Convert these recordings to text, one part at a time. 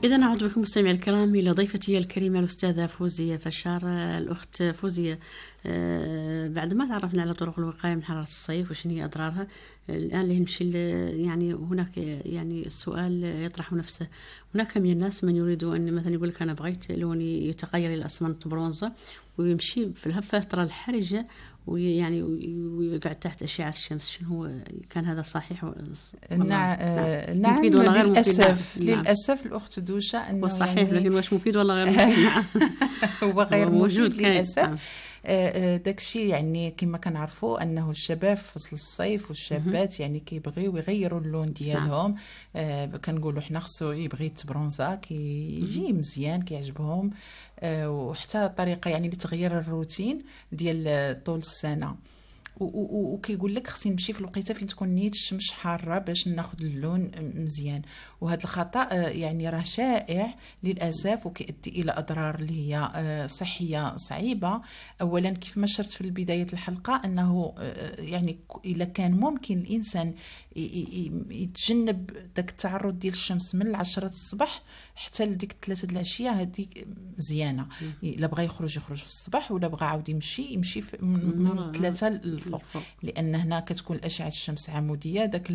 إذا نعود بكم مستمعي الكرام إلى ضيفتي الكريمة الأستاذة فوزية فشار. الأخت فوزية، بعد ما تعرفنا على طرق الوقاية من حرارة الصيف وشنو هي أضرارها، الآن اللي نمشي يعني هناك يعني السؤال يطرح نفسه. هناك من الناس من يريد أن مثلا يقول لك أنا بغيت لوني يتغير إلى أسمنت برونزة ويمشي في الفترة الحرجة ويعني ويقعد تحت أشعة الشمس، شنو هو كان هذا صحيح؟ نعم مفيد ولا غير للأسف مفيد؟ للأسف الأخت دوشة أنه صحيح يعني لكن واش مفيد ولا غير مفيد؟ هو غير موجود مفيد للأسف. داكشي يعني كما كنعرفوا انه الشباب في فصل الصيف والشابات يعني كيبغيو يغيروا اللون ديالهم. كنقولوا حنا خصو يبغي يتبرونزا كيجي مزيان كيعجبهم. وحتى الطريقه يعني لتغيير الروتين ديال طول السنه. وكيقول لك خصني نمشي في الوقيته فين تكون نيت الشمس حاره باش ناخذ اللون مزيان. وهذا الخطا يعني راه شائع للاسف وكيؤدي الى اضرار اللي هي صحيه صعيبه. اولا كيف ما شرت في بدايه الحلقه انه يعني الا كان ممكن الانسان يتجنب داك التعرض ديال الشمس من 10 الصباح حتى لديك 3 العشيه، هذه مزيانه. الا بغى يخرج في الصباح ولا بغى عاود يمشي من 3 الفوق، لان هنا كتكون الاشعه الشمس عموديه. داك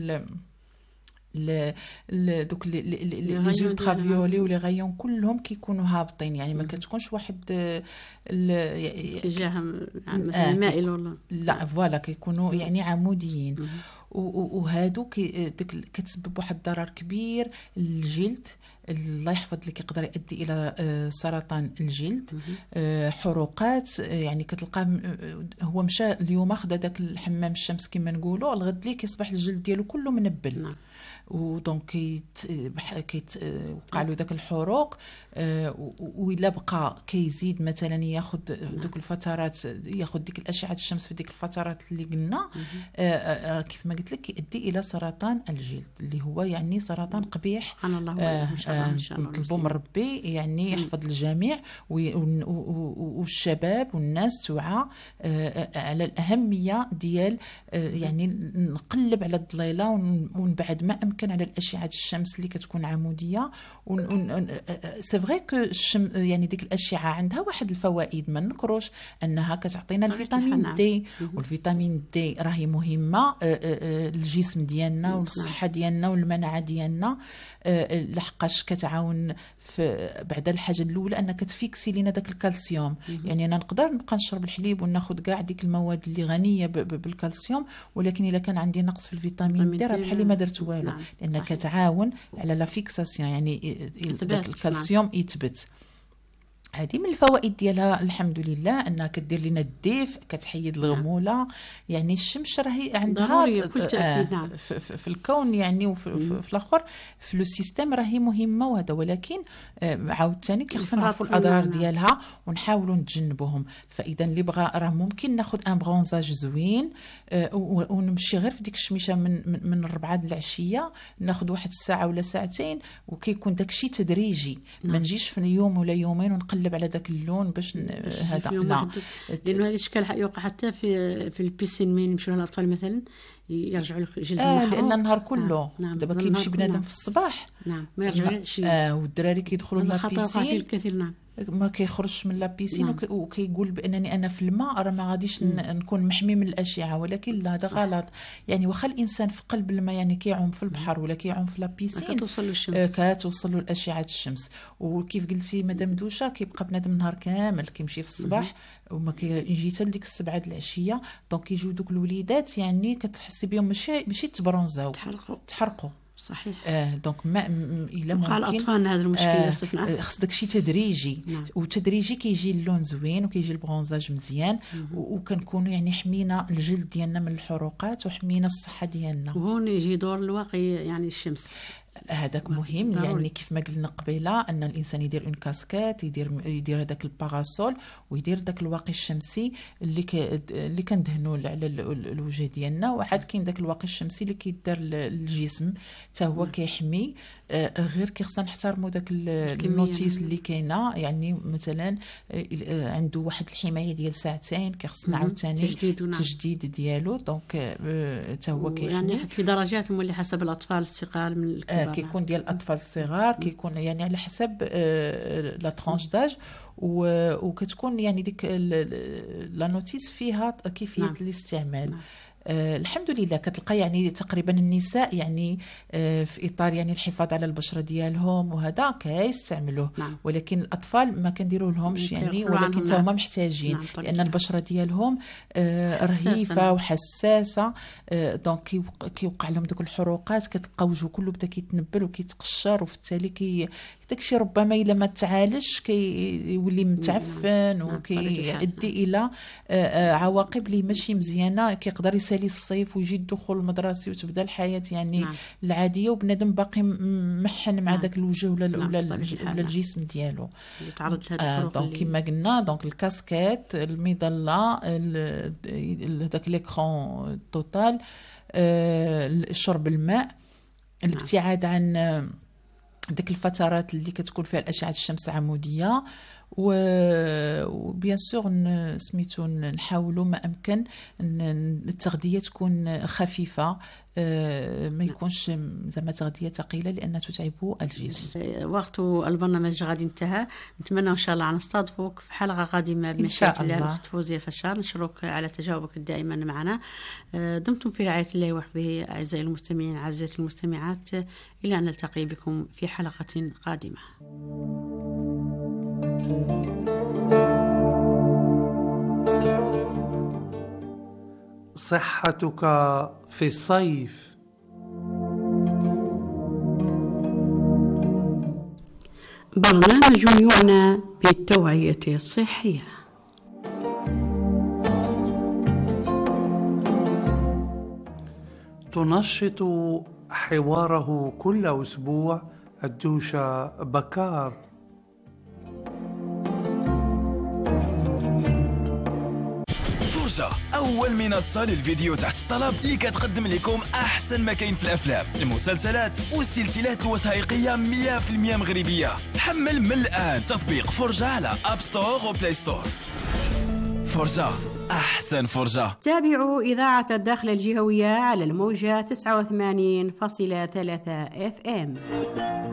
دوك لي زولترافيولي ولي غايون كلهم كيكونوا هابطين، يعني ما كتكونش واحد اتجاه مثلا مائل ولا لا فوالا كيكونوا يعني عموديين. وهادو كتسبب واحد الضرر كبير للجلد. الله يحفظ لك يقدر يؤدي الى سرطان الجلد، حروقات. يعني كتلقى هو مشى اليوم اخذ داك الحمام الشمس كما نقولوا، الغد ليه كيصبح الجلد ديالو كله منبل. ودونك كيوقع له داك الحروق. وإلا بقى كيزيد مثلا ياخذ دوك الفترات، ياخذ ديك الاشعه الشمس في ديك الفترات اللي قلنا، كيف ما قلت لك يؤدي الى سرطان الجلد اللي هو يعني سرطان قبيح. سبحان الله. نطلبوا من ربي يعني يحفظ الجميع والشباب والناس توعى على الأهمية ديال يعني نقلب على الظليلة ونبعد ما أمكن على الأشعة الشمس اللي كتكون عمودية. سي فري كو يعني ديك الأشعة عندها واحد الفوائد ما نكروش، أنها كتعطينا الفيتامين دي، والفيتامين دي راهي مهمة للجسم ديالنا والصحة ديالنا والمناعة ديالنا، لحقاش كتعاون في بعد الحاجه الاولى انها كتفيكسي لينا داك الكالسيوم. يعني انا نقدر نبقى نشرب الحليب وناخذ كاع ديك المواد اللي غنيه بالكالسيوم، ولكن الا كان عندي نقص في الفيتامين دي راه بحالي ما درت والو. لان كتعاون على لا فيكساسيون، يعني داك الكالسيوم يثبت. هذه من الفوائد ديالها الحمد لله، انها كدير لنا الدفء، كتحيد الغموله. يعني الشمس راهي عندها في الكون يعني وفي الاخر في لو سيستيم راهي مهمه وهذا، ولكن عاوتاني خصنا نعرفوا الاضرار ديالها ونحاولوا نتجنبوهم. فاذا اللي بغى راه ممكن ناخذ ان برونزاج زوين ونمشي غير في ديك الشميشه من 4 العشيه، ناخذ واحد الساعه ولا ساعتين، وكيكون داكشي تدريجي. ما نجيش في يوم ولا يومين ونقلب على داك اللون باش هذا لا، لانه هذا الاشكال يوقع حتى في البيسين مين يمشوا الاطفال مثلا يرجعوا جلدهم لان النهار كله دابا كيمشي بنادم في الصباح ما يرجعش والدراري كيدخلوا لابيسين الكثير ما كيخرجش من لابيسين وكيقول بانني انا في الماء راه ما غاديش نكون محمي من الاشعه، ولكن لا هذا غلط. يعني واخا الانسان في قلب الماء يعني كيعوم في البحر ولا كيعوم في لابيسين كتوصل له الشمس، كتوصل له الاشعه الشمس. وكيف قلتي مدام دوشه كيبقى بنادم النهار كامل كيمشي في الصباح وما كيجي حتى لديك 7 العشيه، دونك كيجيو دوك الوليدات يعني كتحسي بهم ماشي تبرونزاو، تحرقوا صحيح. دونك ما الا ممكن الاطفال هذا المشكل خص داكشي تدريجي. وتدريجي كيجي اللون زوين وكيجي البرونزاج مزيان، وكنكونوا يعني حمينا الجلد ديالنا من الحروقات وحمينا الصحه ديالنا. وهون يجي دور الواقي يعني الشمس هذاك مهم. يعني كيف ما قلنا قبيله ان الانسان يدير اون كاسكيت، يدير هذاك الباراسول، ويدير داك الواقي الشمسي اللي كندهنوا على الوجه ديالنا. وعاد كاين داك الواقي الشمسي اللي كيدار للجسم حتى هو كيحمي. غير كيخصنا نحترموا داك النوتيس اللي كاينه. يعني مثلا عنده واحد الحمايه ديال 2 ساعات، كيخصنا عاوتاني تجديد ديالو. دونك حتى هو كيحمي يعني في درجات مولي حسب الاطفال الثقال من الكبار. كيكون ديال الاطفال الصغار، كيكون يعني على حسب لا ترانش داج، وكتكون يعني ديك لا نوتيس فيها كيفيه الاستعمال. الحمد لله كتلقى يعني تقريبا النساء يعني في اطار يعني الحفاظ على البشره ديالهم وهذا كيستعملوه، ولكن الاطفال ما كنديروا لهمش يعني، ولكن حتى هما محتاجين لان البشره ديالهم رهيفه وحساسه، دونك كيوقع لهم دوك الحروقات، كتلقى وجهه كله بدا كيتنبل وكيتقشر، وفي التالي داكشي ربما الا ما تعالجش كيولي متعفن وكيؤدي الى عواقب اللي ماشي مزيانه، كيقدر يسالي الصيف ويجي الدخول المدرسي وتبدا الحياه يعني العاديه، وبنادم باقي محن مع داك الوجه ولا الجسم ديالو يتعرض لهذا دونك كما قلنا. دونك الكاسكيت، المظله، داك ليكرون توتال، شرب الماء، الابتعاد عن ديك الفترات اللي كتكون فيها الاشعه الشمس عموديه، وبيان سور سميتو نحاولوا ما امكن التغذيه تكون خفيفه، ما يكونش زعما تغذيه ثقيله لان تتعب الجسم. وقت البرنامج غادي انتهى، نتمنى ان شاء الله نستضيفوك في حلقه قادمه بمشيئه الله. الاخت فوزيه فشار، نشكرك على تجاوبك دائما معنا. دمتم في رعايه الله وحفظه. اعزائي المستمعين، اعزائي المستمعات، الى ان نلتقي بكم في حلقه قادمه. صحتك في الصيف. برنامج يعنى بالتوعية الصحية. تنشط حواره كل أسبوع الدوشة بكار. فرجة، أول منصة للفيديو تحت الطلب اللي كتقدم لكم أحسن ما كاين في الأفلام، المسلسلات والسلسلات الوثائقية 100% مغربية. حمل من الآن تطبيق فرجة على أب ستور وبلاي ستور. فرجة، أحسن فرجة. تابعوا إذاعة الداخل الجهوية على الموجة 89.3 FM.